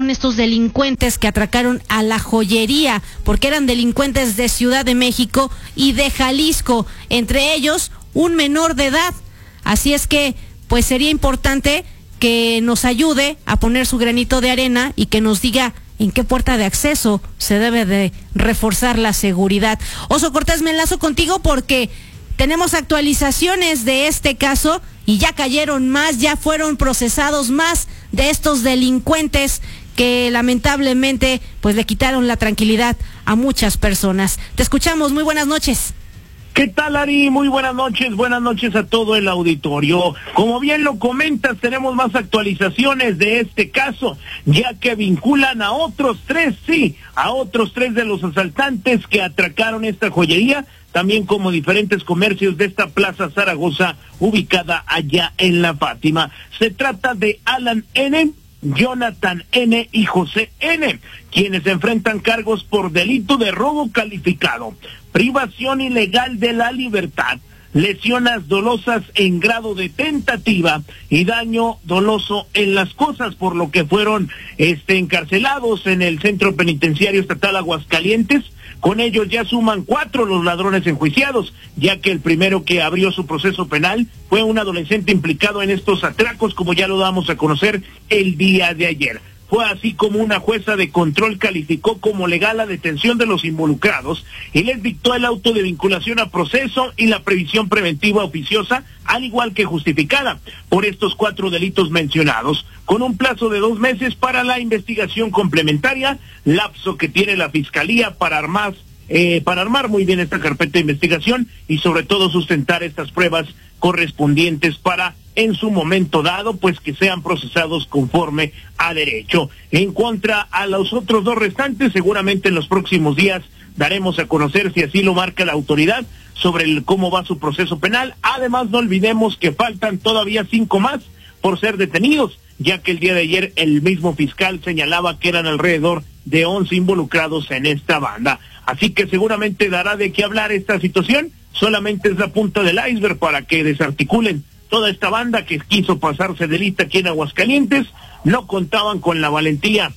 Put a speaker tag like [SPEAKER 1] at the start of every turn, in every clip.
[SPEAKER 1] fueron estos delincuentes que atracaron a la joyería, porque eran delincuentes de Ciudad de México y de Jalisco, entre ellos un menor de edad. Así es que, pues sería importante que nos ayude a poner su granito de arena y que nos diga en qué puerta de acceso se debe de reforzar la seguridad. Oso Cortés, me enlazo contigo porque tenemos actualizaciones de este caso y ya cayeron más, ya fueron procesados más de estos delincuentes que lamentablemente pues le quitaron la tranquilidad a muchas personas. Te escuchamos, muy buenas noches.
[SPEAKER 2] ¿Qué tal, Ari? Muy buenas noches a todo el auditorio. Como bien lo comentas, tenemos más actualizaciones de este caso, ya que vinculan a otros tres de los asaltantes que atracaron esta joyería, también como diferentes comercios de esta Plaza Zaragoza, ubicada allá en La Fátima. Se trata de Alan N., Jonathan N. y José N., quienes enfrentan cargos por delito de robo calificado, privación ilegal de la libertad, lesiones dolosas en grado de tentativa y daño doloso en las cosas, por lo que fueron encarcelados en el Centro Penitenciario Estatal Aguascalientes. Con ellos ya suman 4 los ladrones enjuiciados, ya que el primero que abrió su proceso penal fue un adolescente implicado en estos atracos, como ya lo damos a conocer el día de ayer. Fue así como una jueza de control calificó como legal la detención de los involucrados y les dictó el auto de vinculación a proceso y la previsión preventiva oficiosa, al igual que justificada, por estos 4 delitos mencionados, con un plazo de 2 meses para la investigación complementaria, lapso que tiene la Fiscalía para armar muy bien esta carpeta de investigación y sobre todo sustentar estas pruebas correspondientes para, en su momento dado, pues que sean procesados conforme a derecho. En contra a los otros 2 restantes, seguramente en los próximos días daremos a conocer, si así lo marca la autoridad, sobre cómo va su proceso penal. Además, no olvidemos que faltan todavía 5 más por ser detenidos, ya que el día de ayer el mismo fiscal señalaba que eran alrededor de 11 involucrados en esta banda. Así que seguramente dará de qué hablar esta situación. Solamente es la punta del iceberg para que desarticulen toda esta banda que quiso pasarse de lista aquí en Aguascalientes. No contaban con la valentía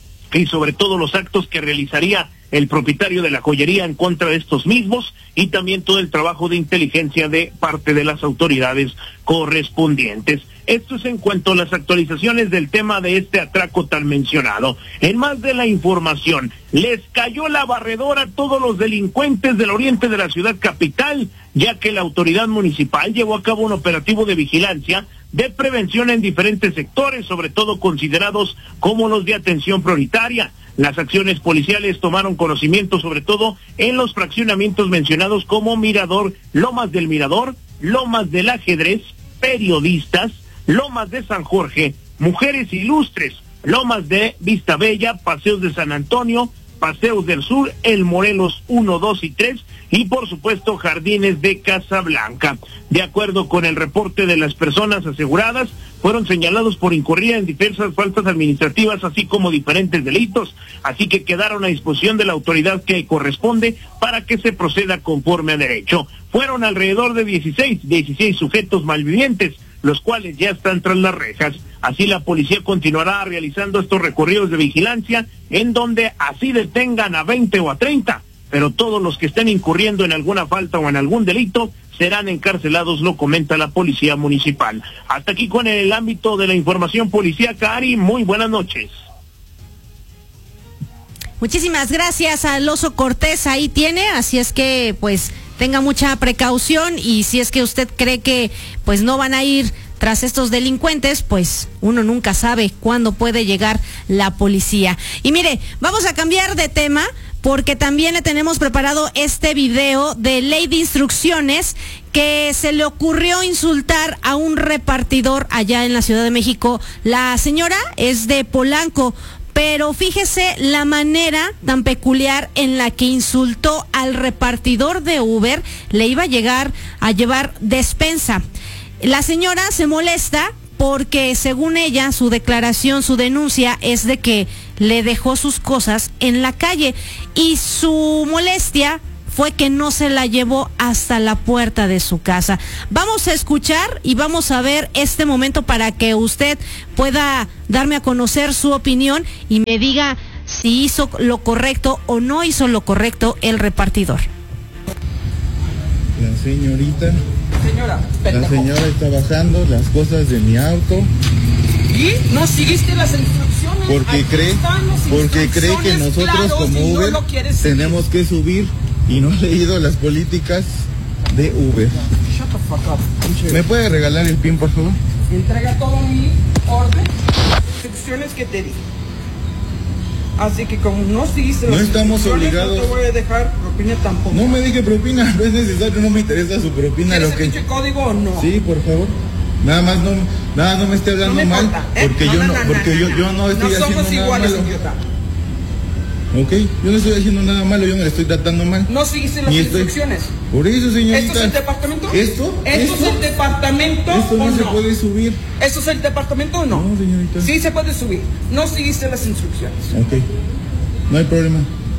[SPEAKER 2] y sobre todo los actos que realizaría el propietario de la joyería en contra de estos mismos, y también todo el trabajo de inteligencia de parte de las autoridades correspondientes. Esto es en cuanto a las actualizaciones del tema de este atraco tan mencionado. En más de la información, les cayó la barredora a todos los delincuentes del oriente de la ciudad capital, ya que la autoridad municipal llevó a cabo un operativo de vigilancia de prevención en diferentes sectores, sobre todo considerados como los de atención prioritaria. Las acciones policiales tomaron conocimiento sobre todo en los fraccionamientos mencionados como Mirador, Lomas del Mirador, Lomas del Ajedrez, Periodistas, Lomas de San Jorge, Mujeres Ilustres, Lomas de Vista Bella, Paseos de San Antonio, Paseos del Sur, El Morelos 1, 2 y 3 y por supuesto Jardines de Casablanca. De acuerdo con el reporte de las personas aseguradas, fueron señalados por incurrir en diversas faltas administrativas, así como diferentes delitos, así que quedaron a disposición de la autoridad que corresponde para que se proceda conforme a derecho. Fueron alrededor de 16 sujetos malvivientes, los cuales ya están tras las rejas. Así la policía continuará realizando estos recorridos de vigilancia, en donde así detengan a 20 o a 30, pero todos los que estén incurriendo en alguna falta o en algún delito serán encarcelados, lo comenta la policía municipal. Hasta aquí con el ámbito de la información policíaca, Ari, muy buenas noches.
[SPEAKER 1] Muchísimas gracias al Oso Cortés, ahí tiene, así es que pues tenga mucha precaución, y si es que usted cree que pues no van a ir tras estos delincuentes, pues uno nunca sabe cuándo puede llegar la policía. Y mire, vamos a cambiar de tema, porque también le tenemos preparado este video de ley de instrucciones que se le ocurrió insultar a un repartidor allá en la Ciudad de México. La señora es de Polanco, pero fíjese la manera tan peculiar en la que insultó al repartidor de Uber. Le iba a llevar despensa. La señora se molesta porque, según ella, su declaración, su denuncia es de que le dejó sus cosas en la calle, y su molestia fue que no se la llevó hasta la puerta de su casa. Vamos a escuchar y vamos a ver este momento para que usted pueda darme a conocer su opinión y me diga si hizo lo correcto o no hizo lo correcto el repartidor.
[SPEAKER 3] La señora está bajando las cosas de mi auto.
[SPEAKER 4] ¿Y no seguiste las instrucciones?
[SPEAKER 3] Porque cree que nosotros, claro, como si Uber no tenemos que subir y no he leído las políticas de Uber.
[SPEAKER 4] Shut the fuck up.
[SPEAKER 3] ¿Me puede regalar el PIN, por favor?
[SPEAKER 4] Entrega todo mi orden, instrucciones que te di. Así que como no seguiste las
[SPEAKER 3] estamos obligados.
[SPEAKER 4] No te voy a dejar propina tampoco.
[SPEAKER 3] No me deje propina, no es necesario, no me interesa su propina.
[SPEAKER 4] ¿Quieres el pinche código o no?
[SPEAKER 3] Sí, por favor. Nada más no me esté hablando mal,
[SPEAKER 4] importa,
[SPEAKER 3] porque yo no estoy haciendo
[SPEAKER 4] somos
[SPEAKER 3] nada
[SPEAKER 4] iguales,
[SPEAKER 3] malo.
[SPEAKER 4] idiota.
[SPEAKER 3] Ok, yo no estoy haciendo nada malo, yo no le estoy tratando mal.
[SPEAKER 4] No seguiste las instrucciones.
[SPEAKER 3] Por eso, señorita.
[SPEAKER 4] ¿Esto es el departamento?
[SPEAKER 3] ¿Esto
[SPEAKER 4] es el departamento
[SPEAKER 3] esto no
[SPEAKER 4] o no?
[SPEAKER 3] se puede subir.
[SPEAKER 4] ¿Esto es el departamento o no?
[SPEAKER 3] No, señorita.
[SPEAKER 4] Sí se puede subir. No seguiste las instrucciones.
[SPEAKER 3] Ok, no hay problema.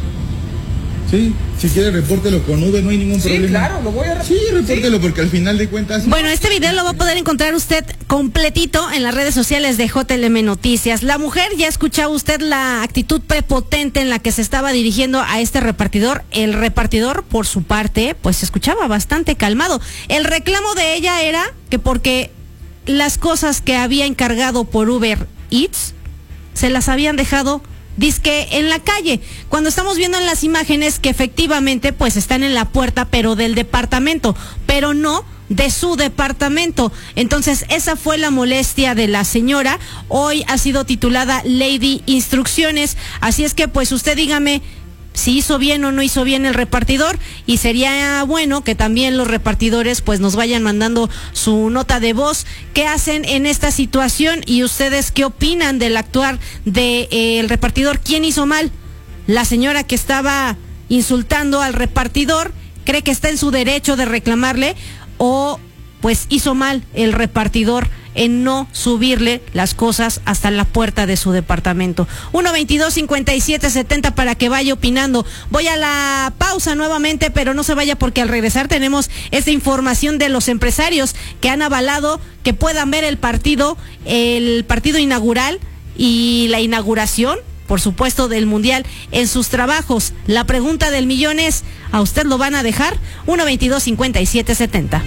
[SPEAKER 3] Sí, si quiere repórtelo con Uber, no hay ningún problema.
[SPEAKER 4] Sí, claro, lo voy a reportar.
[SPEAKER 3] Sí, repórtelo, porque al final de cuentas...
[SPEAKER 1] Bueno, este video lo va a poder encontrar usted completito en las redes sociales de JLM Noticias. La mujer, ya escuchaba usted la actitud prepotente en la que se estaba dirigiendo a este repartidor. El repartidor, por su parte, pues se escuchaba bastante calmado. El reclamo de ella era que porque las cosas que había encargado por Uber Eats se las habían dejado dizque en la calle, cuando estamos viendo en las imágenes que efectivamente pues están en la puerta, pero del departamento, pero no de su departamento. Entonces esa fue la molestia de la señora. Hoy ha sido titulada Lady Instrucciones, así es que pues usted dígame si hizo bien o no hizo bien el repartidor, y sería bueno que también los repartidores pues nos vayan mandando su nota de voz, qué hacen en esta situación y ustedes qué opinan del actuar del repartidor. ¿Quién hizo mal? La señora que estaba insultando al repartidor, ¿cree que está en su derecho de reclamarle, o pues hizo mal el repartidor en no subirle las cosas hasta la puerta de su departamento? 1-22-57-70 para que vaya opinando. Voy a la pausa nuevamente, pero no se vaya, porque al regresar tenemos esta información de los empresarios que han avalado que puedan ver el partido inaugural y la inauguración, por supuesto, del Mundial en sus trabajos. La pregunta del millón es, ¿a usted lo van a dejar? 1-22-57-70.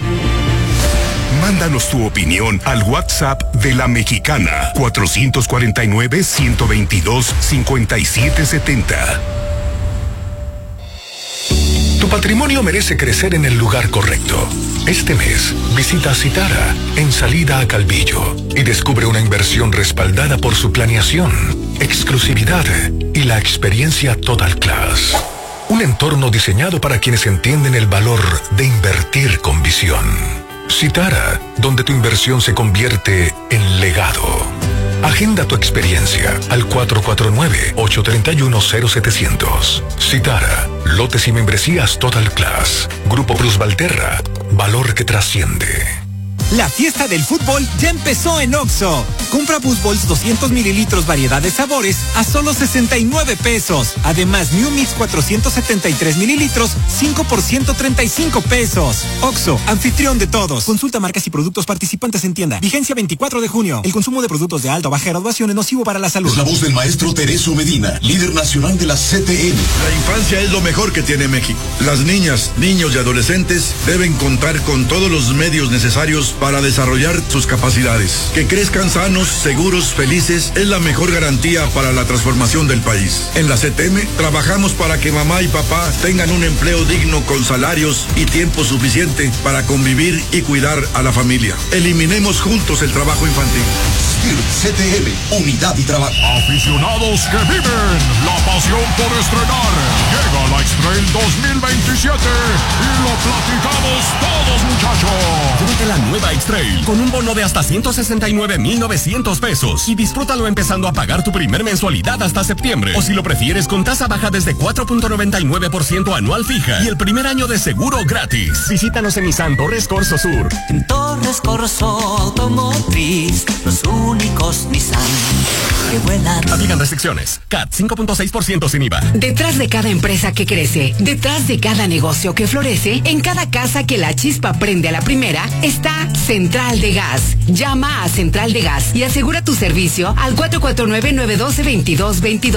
[SPEAKER 5] Mándanos tu opinión al WhatsApp de La Mexicana, 449-122-5770. Tu patrimonio merece crecer en el lugar correcto. Este mes, visita Citara, en salida a Calvillo, y descubre una inversión respaldada por su planeación, exclusividad y la experiencia Total Class. Un entorno diseñado para quienes entienden el valor de invertir con visión. Citara, donde tu inversión se convierte en legado. Agenda tu experiencia al 449-831-0700. Citara, lotes y membresías Total Class. Grupo Plus Valterra, valor que trasciende.
[SPEAKER 6] La fiesta del fútbol ya empezó en Oxxo. Compra Buzz 200 mililitros variedad de sabores a solo 69 pesos. Además, New Mix 473 mililitros, 5 por 135 pesos. Oxxo, anfitrión de todos. Consulta marcas y productos participantes en tienda. Vigencia 24 de junio. El consumo de productos de alta o baja graduación es nocivo para la salud.
[SPEAKER 7] Es la voz del maestro Tereso Medina, líder nacional de la CTN.
[SPEAKER 8] La infancia es lo mejor que tiene México. Las niñas, niños y adolescentes deben contar con todos los medios necesarios para desarrollar sus capacidades. Que crezcan sanos, seguros, felices es la mejor garantía para la transformación del país. En la CTM trabajamos para que mamá y papá tengan un empleo digno con salarios y tiempo suficiente para convivir y cuidar a la familia. Eliminemos juntos el trabajo infantil.
[SPEAKER 7] CTM, unidad y trabajo.
[SPEAKER 9] Aficionados que viven la pasión por estrenar. Llega la X-Trail 2027 y lo platicamos todos, muchachos.
[SPEAKER 10] Llévate la nueva X-Trail con un bono de hasta 169,900 pesos y disfrútalo empezando a pagar tu primer mensualidad hasta septiembre. O si lo prefieres, con tasa baja desde 4.99% anual fija y el primer año de seguro gratis. Visítanos en Nissan Torres Corso Sur.
[SPEAKER 11] En Torres Corso Automotriz, los únicos Nissan que vuelan.
[SPEAKER 10] Aplican restricciones. CAT 5.6% sin IVA.
[SPEAKER 12] Detrás de cada empresa que crece, detrás de cada negocio que florece, en cada casa que la chispa prende a la primera, está Central de Gas. Llama a Central de Gas y asegura tu servicio al 449-912-2222.